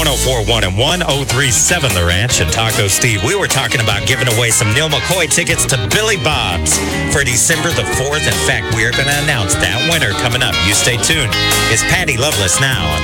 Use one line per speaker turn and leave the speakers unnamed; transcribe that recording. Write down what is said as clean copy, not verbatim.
1041 and 1037 The Ranch and Taco Steve. We were talking about giving away some Neil McCoy tickets to Billy Bob's for December the 4th. In fact, we are going to announce that winner coming up. You stay tuned. It's Patty Loveless now.